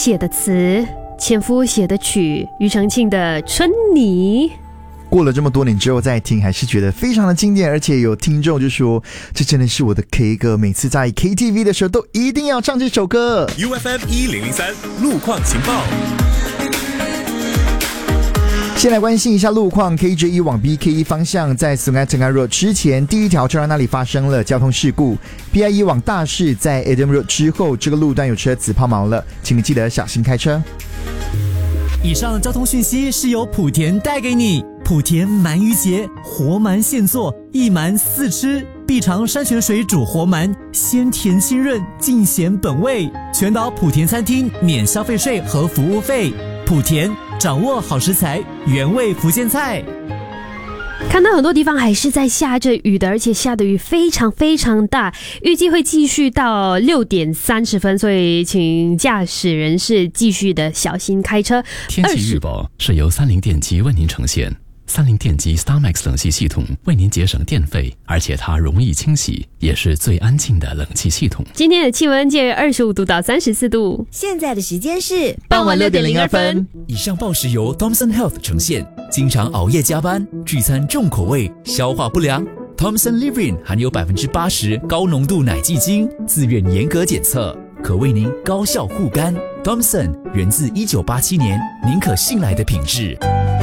写的词，前夫写的曲，庾澄庆的《春泥》。 过了这么多年之后再听，还是觉得非常的经典，而且有听众就说这真的是我的 K 歌，每次在 KTV 的时候都一定要唱这首歌。 UFM 1003路况情报。 先来关心一下路况 ，KJ1 往 BK1 方向在 Sungai Tengah Road 之前第一条车道那里发生了交通事故。PI1 往大市在 Adam Road 之后，这个路段有车子抛锚了，请你记得小心开车。 以上交通讯息是由莆田带给你。莆田鳗鱼节，活鳗现做，一鳗四吃，必尝山泉水煮活鳗，鲜甜清润，尽显本味。全岛莆田餐厅免消费税和服务费。莆田掌握好食材，原味福建菜。 看到很多地方还是在下着雨的，而且下的雨非常非常大，预计会继续到6点30分，所以请驾驶人士继续的小心开车。 天气预报是由30电机为您呈现。30电机 StarMax 冷气系统为您节省电费，而且它容易清洗，也是最安静的冷气系统。 今天的气温介于25度到34度。 现在的时间是傍晚6点02分。 以上报时由 Thomson Health 呈现。经常熬夜加班，聚餐重口味，消化不良。Thomson Livrin 含有80%高浓度奶蓟精，自愿严格检测，可为您高效护肝。Thomson 源自1987年，您可信赖的品质。